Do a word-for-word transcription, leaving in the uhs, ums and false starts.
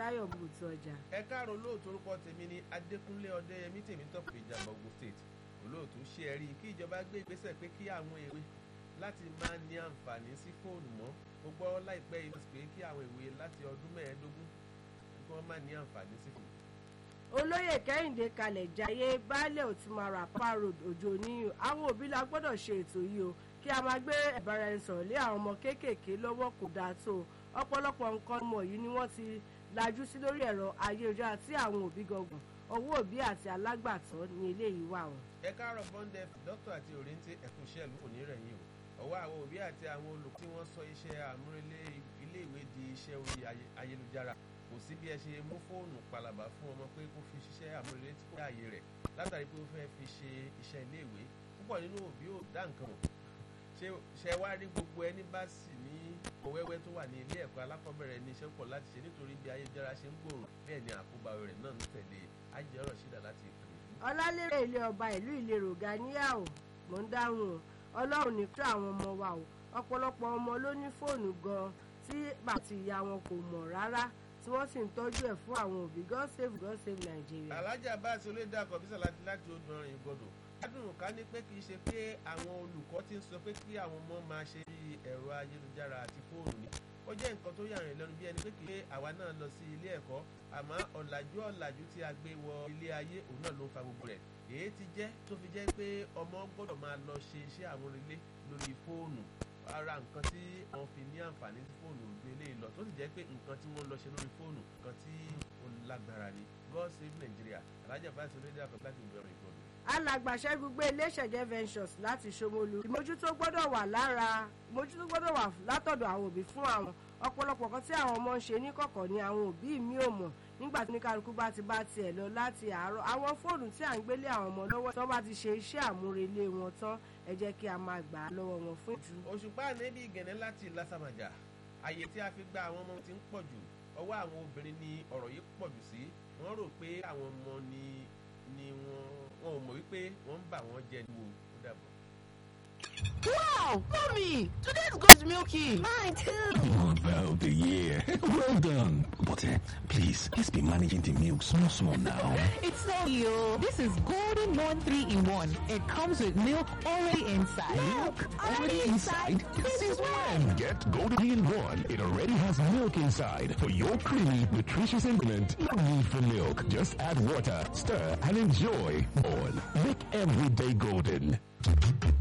Táyọ̀ bùtù ọjà. ẹ káàárọ̀ olóòtú orúkọ tèmi ni Adékúnlé Ọdẹ́yẹmí tèmi tọ́pù ìjàmbá Ògùn state. olóòtú ṣe ẹ̀rí kí ìjọba gbé ìgbésẹ̀ pé kí àwọn èwe láti máa ní àǹfààní sí fóònù mọ́. mo gbọ́ láìpẹ́ yìí pé kí àwọn èwe láti ọdún mẹ́ẹ̀ẹ́dógún kí wọ́n máa ní àǹfààní sí fóònù. olóyè Kẹ́hìndé Kalẹ̀ Jayé baálẹ̀ Òtúmọ̀rà Papa Road Òjò níyù àwọn òbí la gbọ́dọ̀ ṣe ètò yìí o kí a máa gbé ìbáraẹnisọ̀rọ̀ lé àwọn ọmọ kéékèèké lọ́wọ́ kò dáa tó ọ̀pọ̀lọpọ̀ nǹkan ọmọ yìí ni wọ́n ti lajú sí lórí ẹ̀rọ ayélujára tí àwọn òbí gangan ọwọ́ òbí àti alágbàtọ́ ní eléyìí wà wọ́n. ẹ káàárọ̀ bọ́ndẹ̀ dókítà àti òrìǹtì ẹ̀kúnṣẹ́ ìlú kò ní rẹ̀ yín o ọwọ́ àwọn òbí àti àwọn olùkọ́ tí wọ́n sọ iṣẹ́ àmúrelé iléèwé di iṣẹ́ orí ayélujára kò sí bí ẹ ṣe mú fóònù palàbà fún ọmọ pé kó fi ṣiṣẹ́ àmúrelé tí kò dáàyè rẹ̀ látàrí pé ó fẹ́ fi ṣe iṣẹ́ iléèwé púpọ̀ nínú òbí ò dá nǹkan mọ̀ ṣe wá rí gbogbo ẹni bá sì ní òwẹ́wẹ́ tó wà ní ilé ẹ̀kọ́ alákọ̀ọ́bẹ̀rẹ̀ ní iṣẹ́ pọ̀ láti ṣe nítorí bí ayélujára ṣe ń gbòòrò bẹ́ẹ̀ ni àkóbá rẹ̀ náà ń tẹ̀lé ajẹ́ ọ̀rọ̀ ṣídà láti ìkànnì. ọlálérè ilé ọba ìlú ìlérò Ganiya-o mò ń dáhùn o ọlọ́run ní fún àwọn ọmọ wa o ọ̀pọ̀lọpọ̀ ọmọ ló ní fóònù gan tí bàtì ìyá wọn kò mọ̀ rárá tí wọ́n sì ń tọ́jú ẹ̀ fún àwọn òbí God save God save Nigeria. alájà bá a ṣe olóyè dàkọ̀ bí sàlájú láti odò ọ̀rìn ìgbọ̀dọ̀ ládùn ká ní pé kì í ṣe pé àwọn olùkọ́ ti ń sọ pé kí àwọn ọmọ máa ṣe bí ẹ̀rọ ayélujára àti fóònù ni ó jẹ́ nǹkan tó yàrá lẹ́nu bí ẹni pé kì í ṣe àwa náà lọ sí ilé ẹ̀kọ́ àmọ́ ọ̀làjú ọ̀làjú tí a gbé wọ ilé ayé òun náà ló ń fa gbogbo rẹ̀ èyí ti jẹ́ tó fi jẹ́ pé ọmọ gbọ́dọ̀ máa lọ ṣe iṣẹ́ àmúrelé lórí fóònù ara nǹkan tí wọ́n fi ní àǹfààní tí fóònù gbé lé lọ tó sì jẹ́ pé nǹkan tí wọ́n lọ ṣe lórí fóònù nǹkan tí ó lágbára ni God save Nigeria alájà bá ṣe olóyè dàkọ̀ láti ìbẹ̀rẹ̀ ìgbọ̀dọ̀. alàgbàṣẹ́ gbogbo iléeṣẹ̀jẹ̀ ventures láti Ṣómólú ìmójútó gbọ́dọ̀ wà lára ìmójútó gbọ́dọ̀ wà látọ̀dọ̀ àwọn òbí fún àwọn ọ̀pọ̀lọpọ̀ kan tí àwọn ọmọ ń ṣe níkọ̀kọ̀ ni àwọn òbí mi ò mọ̀ nígbà tí oníkálukú bá ti bá tiẹ̀ lọ láti àárọ̀ àwọn fóònù tí à ń gbélé àwọn ọmọ lọ́wọ́ tí wọ́n bá ti ṣe iṣẹ́ àmúrelé wọn tán ẹ jẹ́ kí a máa gbà á lọ́wọ́ wọn fún ìjú. Òṣùpá níbi ìgẹ̀nẹ́ láti lásàmàjà àyè tí a fi gba àwọn ọmọ ti ń pọ̀ jù ọwọ́ àwọn obìnrin ni ọ̀rọ̀ yìí pọ̀ jù sí wọ́n rò pé àwọn ọmọ ni ni wọ́n wọn ò mọ̀ wípé wọ́n ń bà wọ́n jẹ ní wo ó dàbọ̀. Wow, mommy, today's goat's milky. Mine too. Mother of the year. Well done. But uh, please, let's be managing the milk small, small now. It's not you. This is Golden Morn three in one. It comes with milk already inside. Milk already inside? Since when? Get Golden three in one. It already has milk inside for your creamy, nutritious ingredient. No need for milk. Just add water, stir, and enjoy. All. Make every day golden.